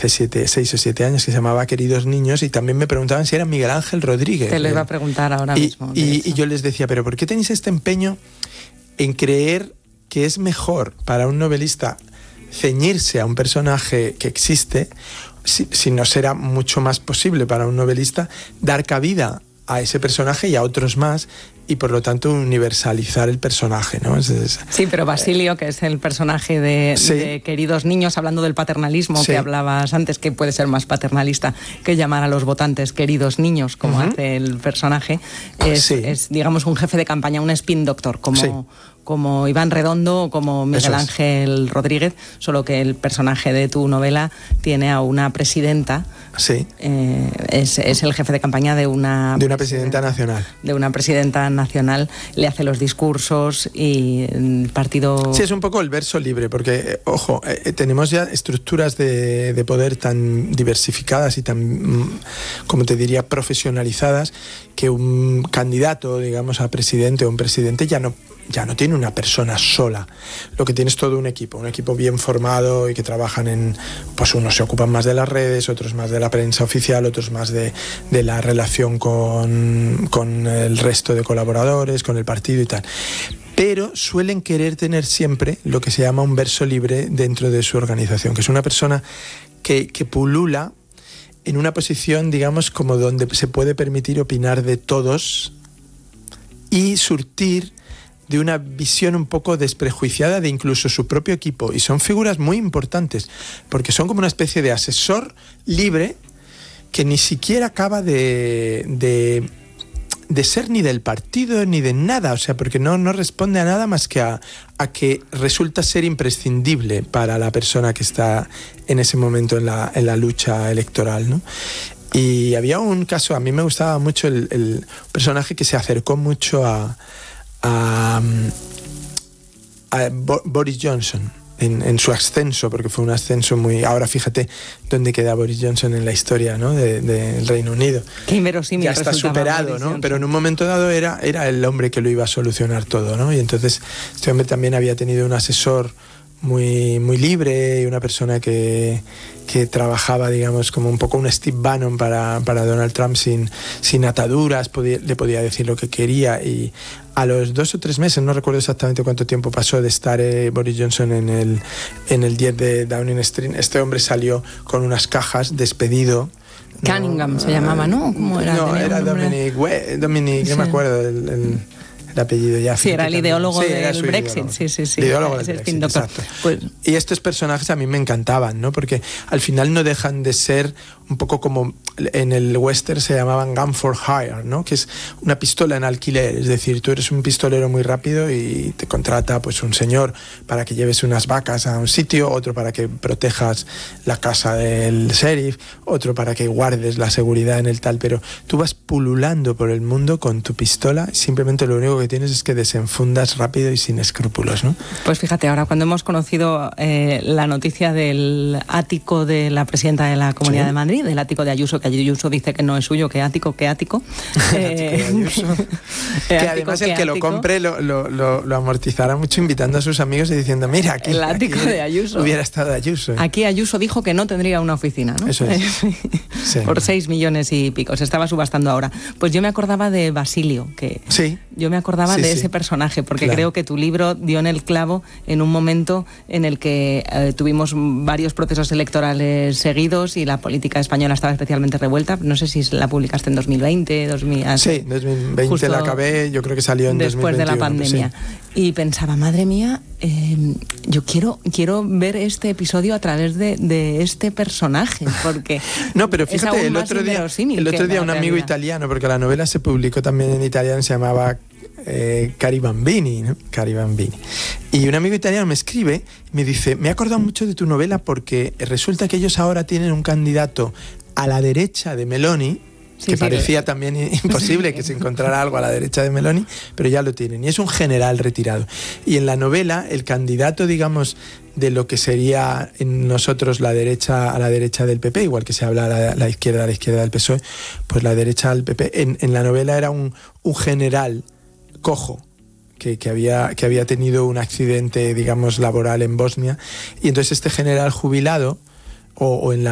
hace 6 o 7 años, que se llamaba Queridos Niños, y también me preguntaban si era Miguel Ángel Rodríguez. Te lo iba a preguntar ahora mismo. Y yo les decía, ¿pero por qué tenéis este empeño en creer que es mejor para un novelista ceñirse a un personaje que existe, si no será mucho más posible para un novelista dar cabida a ese personaje y a otros más, y por lo tanto universalizar el personaje, ¿no? Sí, pero Basilio, que es el personaje de Queridos Niños, hablando del paternalismo que hablabas antes, que puede ser más paternalista que llamar a los votantes queridos niños, como hace el personaje, es, digamos, un jefe de campaña, un spin doctor, como Iván Redondo o como Miguel Ángel Rodríguez, solo que el personaje de tu novela tiene a una presidenta. Sí. Es el jefe de campaña de una presidenta nacional. De una presidenta nacional, le hace los discursos y el partido... Sí, es un poco el verso libre, porque, ojo, tenemos ya estructuras de poder tan diversificadas y tan, como te diría, profesionalizadas, que un candidato, digamos, a presidente o un presidente ya no tiene una persona sola. Lo que tiene es todo un equipo bien formado y que trabajan pues unos se ocupan más de las redes, otros más de la prensa oficial, otros más de la relación con el resto de colaboradores, con el partido y tal. Pero suelen querer tener siempre lo que se llama un verso libre dentro de su organización, que es una persona que pulula en una posición, digamos, como donde se puede permitir opinar de todos y surtir de una visión un poco desprejuiciada de incluso su propio equipo. Y son figuras muy importantes, porque son como una especie de asesor libre que ni siquiera acaba de ser ni del partido ni de nada, o sea, porque no responde a nada más que a que resulta ser imprescindible para la persona que está en ese momento en la lucha electoral, ¿no? Y había un caso, a mí me gustaba mucho el personaje que se acercó mucho a Boris Johnson en su ascenso, porque fue un ascenso muy... Ahora fíjate dónde queda Boris Johnson en la historia, ¿no? del Reino Unido. Qué inverosímil. Ya está superado, ¿no? Pero en un momento dado era el hombre que lo iba a solucionar todo, ¿no? Y entonces este hombre también había tenido un asesor muy, muy libre y una persona que trabajaba, digamos, como un poco un Steve Bannon para Donald Trump sin ataduras, le podía decir lo que quería, y a los 2 o 3 meses, no recuerdo exactamente cuánto tiempo pasó de estar Boris Johnson en el 10 de Downing Street, este hombre salió con unas cajas despedido. Cunningham se llamaba, ¿no? ¿Cómo era? No, era Dominic, no me acuerdo el apellido ya. Sí, era el ideólogo del Brexit. Sí. El ideólogo del Brexit, doctor. Pues, y estos personajes a mí me encantaban, ¿no? Porque al final no dejan de ser un poco como en el western se llamaban gun for hire, ¿no? Que es una pistola en alquiler, es decir, tú eres un pistolero muy rápido y te contrata pues un señor para que lleves unas vacas a un sitio, otro para que protejas la casa del sheriff, otro para que guardes la seguridad en el tal, pero tú vas pululando por el mundo con tu pistola y simplemente lo único que tienes es que desenfundas rápido y sin escrúpulos, ¿no? Pues fíjate, ahora cuando hemos conocido la noticia del ático de la presidenta de la Comunidad de Madrid, del ático de Ayuso, que Ayuso dice que no es suyo, que ático. Que además el que lo compre lo amortizará mucho invitando a sus amigos y diciendo, mira, aquí el ático de Ayuso. Hubiera estado Ayuso. Aquí Ayuso dijo que no tendría una oficina, ¿no? Eso es. Sí. Por 6 millones y pico. Se estaba subastando ahora. Pues yo me acordaba de Basilio, que yo me acordaba de ese personaje, porque creo que tu libro dio en el clavo en un momento en el que tuvimos varios procesos electorales seguidos y la política española estaba especialmente revuelta. No sé si la publicaste en 2020, 2000... Sí, 2020 la acabé, yo creo que salió en después 2021, de la pandemia. Y pensaba, madre mía, yo quiero ver este episodio a través de este personaje, porque no, pero fíjate, el otro día un amigo italiano, porque la novela se publicó también en italiano, se llamaba Cari Bambini, ¿no? Cari Bambini. Y un amigo italiano me escribe y me dice, me he acordado mucho de tu novela porque resulta que ellos ahora tienen un candidato a la derecha de Meloni, que parecía también imposible que se encontrara algo a la derecha de Meloni, pero ya lo tienen, y es un general retirado. Y en la novela, el candidato, digamos, de lo que sería en nosotros a la derecha del PP, igual que se habla a la izquierda del PSOE, pues la derecha del PP, en la novela era un general cojo, que había tenido un accidente, digamos, laboral en Bosnia, y entonces este general jubilado, o en